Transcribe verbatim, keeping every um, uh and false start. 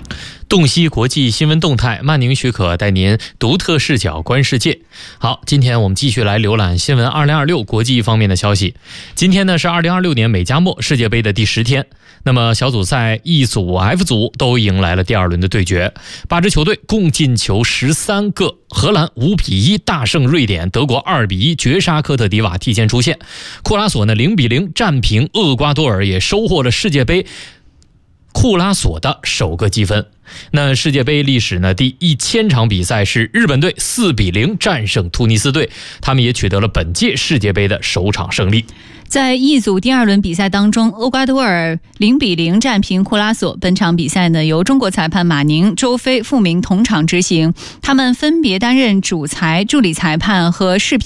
洞悉国际新闻动态，曼宁许可带您独特视角观世界。好，今天我们继续来浏览新闻二零二六国际方面的消息。今天呢是二零二六年美加墨世界杯的第十天，那么小组赛 E 组、F 组都迎来了第二轮的对决，八支球队共进球十三个，荷兰五比一大胜瑞典，德国二比一绝杀科特迪瓦提前出线，库拉索呢零比零战平厄瓜多尔，也收获了世界杯库拉索的首个积分。那世界杯历史呢第一千场比赛是日本队四比零战胜突尼斯队，他们也取得了本届世界杯的首场胜利。 在 E 组第二轮比赛当中，厄瓜多尔零比零战平库拉索。本场比赛呢由中国裁判马宁、周飞、傅明同场执行，他们分别担任主裁、助理裁判和视频